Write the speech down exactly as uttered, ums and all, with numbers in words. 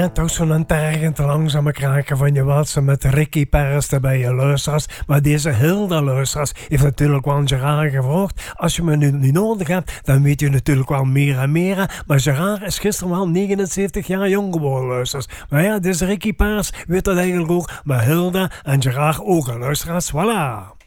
Ja, toch zo'n tergend langzame kraken van je watsen met Ricky Pers erbij je luisteraars. Maar deze Hilda luisteraars heeft natuurlijk wel aan Gerard gevraagd. Als je me nu niet nodig hebt, dan weet je natuurlijk wel meer en meer. Maar Gerard is gisteren wel negenenzeventig jaar jong geworden, luisteraars. Maar ja, dus Ricky Pers weet dat eigenlijk ook. Maar Hilda en Gerard ook, luisteraars. Voilà.